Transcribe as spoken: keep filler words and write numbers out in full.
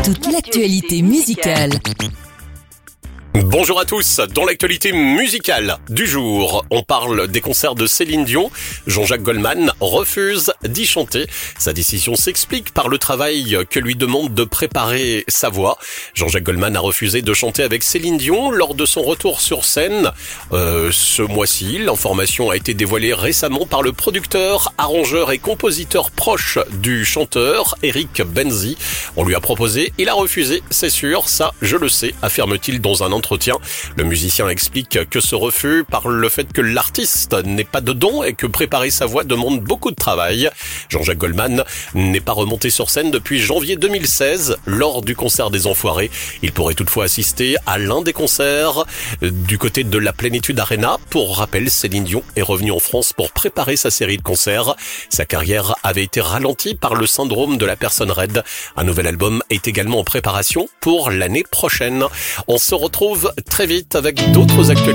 Toute l'actualité musicale. Bonjour à tous, dans l'actualité musicale du jour, on parle des concerts de Céline Dion. Jean-Jacques Goldman refuse d'y chanter. Sa décision s'explique par le travail que lui demande de préparer sa voix. Jean-Jacques Goldman a refusé de chanter avec Céline Dion lors de son retour sur scène euh, ce mois-ci. L'information a été dévoilée récemment par le producteur, arrangeur et compositeur proche du chanteur, Eric Benzi. On lui a proposé, il a refusé, c'est sûr, ça je le sais, affirme-t-il dans un entretien. Le musicien explique que ce refus par le fait que l'artiste n'est pas de don et que préparer sa voix demande beaucoup de travail. Jean-Jacques Goldman n'est pas remonté sur scène depuis janvier deux mille seize lors du concert des Enfoirés. Il pourrait toutefois assister à l'un des concerts du côté de la Plénitude Arena. Pour rappel, Céline Dion est revenue en France pour préparer sa série de concerts. Sa carrière avait été ralentie par le syndrome de la personne raide. Un nouvel album est également en préparation pour l'année prochaine. On se retrouve très vite avec d'autres actualités.